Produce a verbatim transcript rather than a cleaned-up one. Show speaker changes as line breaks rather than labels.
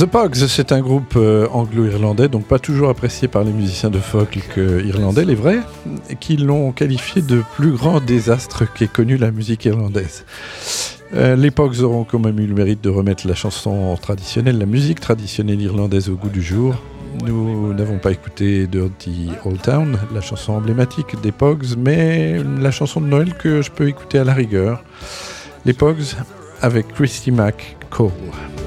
The Pogues, c'est un groupe euh, anglo-irlandais, donc pas toujours apprécié par les musiciens de folk irlandais, les vrais, qui l'ont qualifié de plus grand désastre qu'ait connu la musique irlandaise. Euh, les Pogues auront quand même eu le mérite de remettre la chanson traditionnelle, la musique traditionnelle irlandaise au goût du jour. Nous n'avons pas écouté Dirty Old Town, la chanson emblématique des Pogues, mais la chanson de Noël que je peux écouter à la rigueur. Les Pogues avec Christy McCall.